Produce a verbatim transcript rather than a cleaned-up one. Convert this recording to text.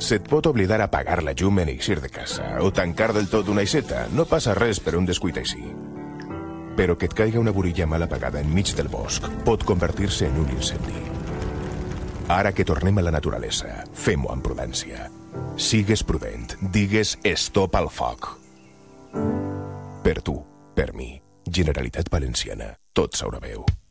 Se't pot oblidar apagar la llum en eixir de casa o tancar del tot una aixeta. No passa res per un descuit així. Però que et caiga una burilla mal apagada enmig del bosc pot convertir-se en un incendi. Ara que tornem a la naturalesa, fem-ho amb prudència. Sigues prudent, digues stop al foc. Per tu, per mi, Generalitat Valenciana, tot s'haurà veu.